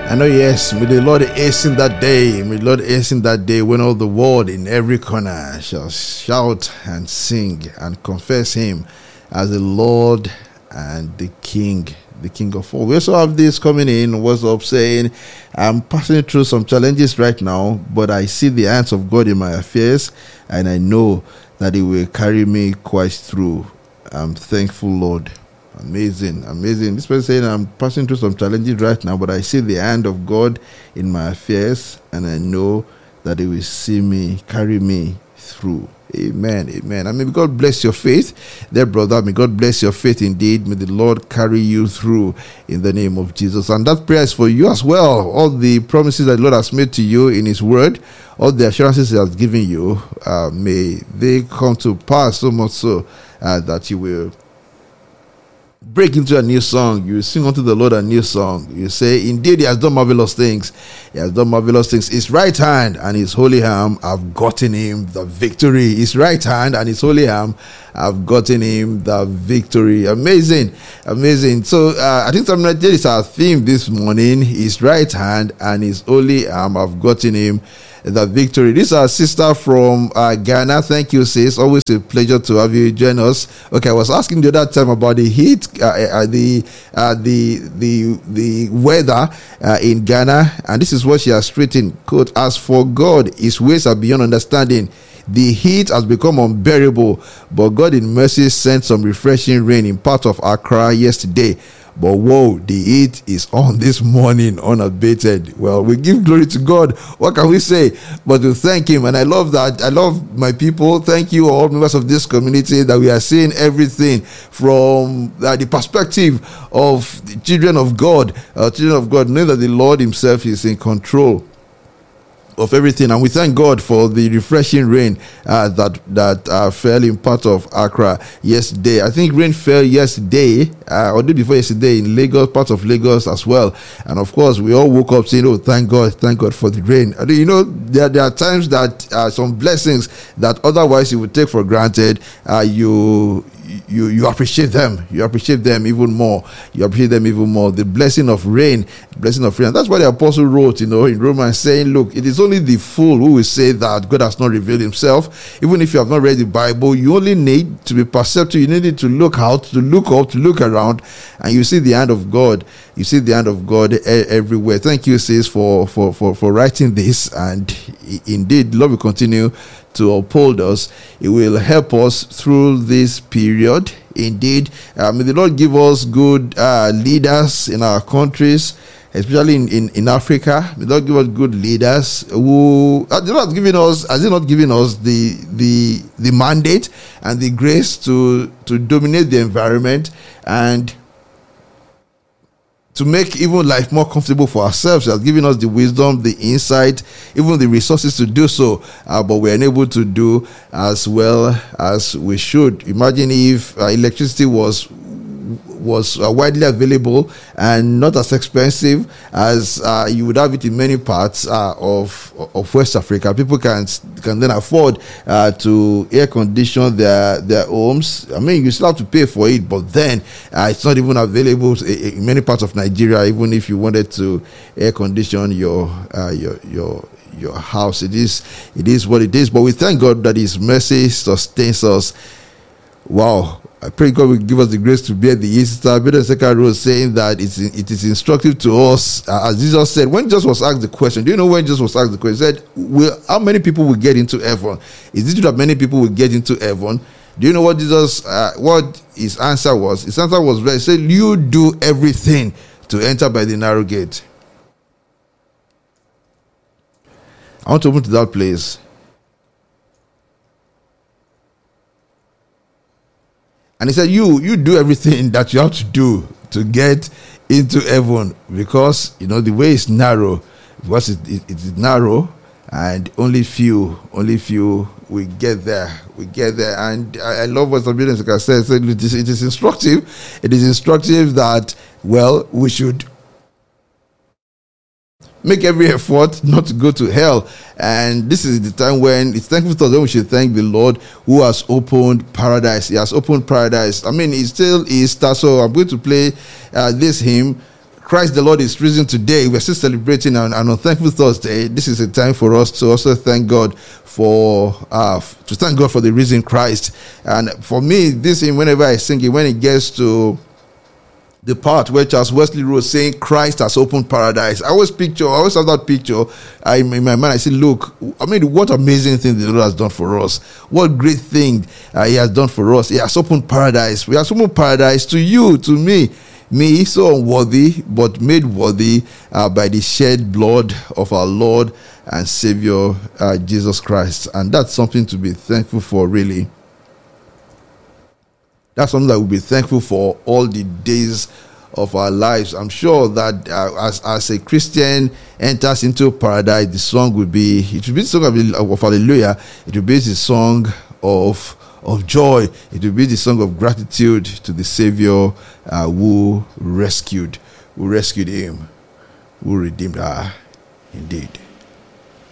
I know, yes, may the Lord hasten that day. May the Lord hasten that day when all the world in every corner shall shout and sing and confess Him as the Lord and the King of all. We also have this coming in. What's up saying, I'm passing through some challenges right now, but I see the hands of God in my affairs, and I know that He will carry me quite through. I'm thankful, Lord. Amazing. This person saying, I'm passing through some challenges right now, but I see the hand of God in my affairs, and I know that He will see me, carry me through. Amen. I mean, may God bless your faith there, brother. May God bless your faith indeed. May the Lord carry you through in the name of Jesus. And that prayer is for you as well. All the promises that the Lord has made to you in His word, all the assurances He has given you, may they come to pass, so much so that you will break into a new song. You sing unto the Lord a new song. You say, indeed, He has done marvelous things. He has done marvelous things. His right hand and His holy arm have gotten Him the victory. His right hand and His holy arm have gotten Him the victory. Amazing. So I think something like that is our theme this morning. His right hand and His holy arm have gotten Him the victory. This is our sister from Ghana. Thank you, sis. Always a pleasure to have you join us. Okay, I was asking the other time about the heat, the weather in Ghana, and this is what she has written. Quote, as for God, His ways are beyond understanding. The heat has become unbearable, but God in mercy sent some refreshing rain in part of Accra yesterday. But whoa, the heat is on this morning unabated. Well, we give glory to God. What can we say but to thank Him? And I love that. I love my people. Thank you, all members of this community, that we are seeing everything from the perspective of the children of God. Knowing that the Lord Himself is in control of everything, and we thank God for the refreshing rain that fell in part of Accra yesterday. I think rain fell yesterday or day before yesterday in Lagos, part of Lagos as well. And of course, we all woke up saying, "Oh, thank God for the rain." You know, there are times that some blessings that otherwise you would take for granted, you appreciate them. You appreciate them even more. The blessing of rain. And that's why the apostle wrote, in Romans, saying, look, it is only the fool who will say that God has not revealed Himself. Even if you have not read the Bible, you only need to be perceptive. You need to look out, to look up, to look around, and you see the hand of God. You see the hand of God everywhere. Thank you, sis, for writing this. And indeed, the Lord will continue to uphold us. It will help us through this period. Indeed, may the Lord give us good leaders in our countries, especially in Africa. May the Lord give us good leaders who has He not given us the mandate and the grace to dominate the environment and to make even life more comfortable for ourselves. He has given us the wisdom, the insight, even the resources to do so, but we're unable to do as well as we should. Imagine if electricity was widely available and not as expensive as you would have it in many parts of West Africa. People can then afford to air condition their homes. I mean, you still have to pay for it, but then it's not even available in many parts of Nigeria. Even if you wanted to air condition your house, it is what it is. But we thank God that His mercy sustains us. Wow. I pray God will give us the grace to bear the Easter. Peter second wrote saying that it is instructive to us, as Jesus said, when Jesus was asked the question. Do you know when Jesus was asked the question? He said, how many people will get into heaven? Is it true that many people will get into heaven? Do you know what what his answer was? His answer was, he said, you do everything to enter by the narrow gate. I want to move to that place. And he said, you do everything that you have to do to get into heaven, because the way is narrow. Because it is narrow, and only few will get there. And I love what somebody said. It is instructive. It is instructive that, well, we should make every effort not to go to hell. And this is the time when it's thankful to us, when we should thank the Lord who has opened paradise. He has opened paradise. I mean, it's still Easter, so I'm going to play this hymn, Christ the Lord is risen today. We're still celebrating an unthankful Thursday. This is a time for us to also thank God for the risen Christ. And for me, this hymn, whenever I sing it, when it gets to the part where Charles Wesley wrote saying Christ has opened paradise, I always have that picture in my mind. I say, look, I mean, what amazing thing the Lord has done for us. What great thing he has done for us. He has opened paradise. We have opened paradise to you, to me, so unworthy, but made worthy by the shed blood of our Lord and Savior Jesus Christ. And that's something to be thankful for, really. That's something that we'll be thankful for all the days of our lives. I'm sure that as a Christian enters into paradise, the song will be the song of hallelujah. It will be the song of joy. It will be the song of gratitude to the Savior who rescued him, who redeemed her indeed.